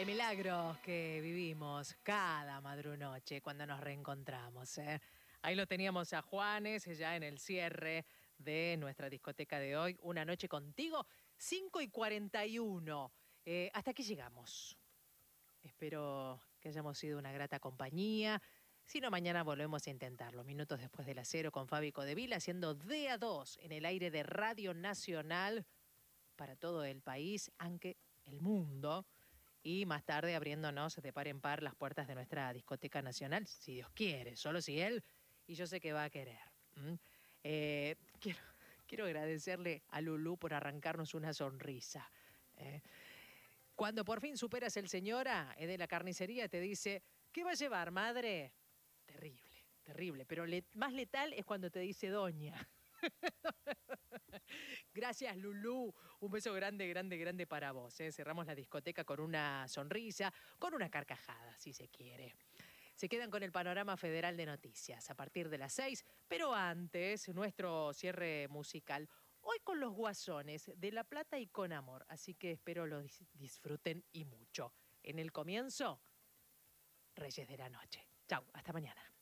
El milagro que vivimos cada madrunoche cuando nos reencontramos, ¿eh? Ahí lo teníamos a Juanes, ya en el cierre de nuestra discoteca de hoy. Una noche contigo, 5:41. Hasta aquí llegamos. Espero que hayamos sido una grata compañía. Si no, mañana volvemos a intentarlo. Minutos después de las 0 con Fabi Codevil, haciendo de a 2 en el aire de Radio Nacional para todo el país, aunque el mundo. Y más tarde abriéndonos de par en par las puertas de nuestra discoteca nacional, si Dios quiere, solo si Él, y yo sé que va a querer. Quiero agradecerle a Lulú por arrancarnos una sonrisa. Cuando por fin superas el señora de la carnicería, te dice, ¿qué va a llevar, madre? Terrible, terrible, pero más letal es cuando te dice doña. Gracias, Lulú. Un beso grande, grande, grande para vos. Cerramos la discoteca con una sonrisa, con una carcajada, si se quiere. Se quedan con el panorama federal de noticias a partir de las 6, pero antes, nuestro cierre musical. Hoy con los Guasones de La Plata y con amor, así que espero lo disfruten y mucho. En el comienzo, Reyes de la Noche. Chau, hasta mañana.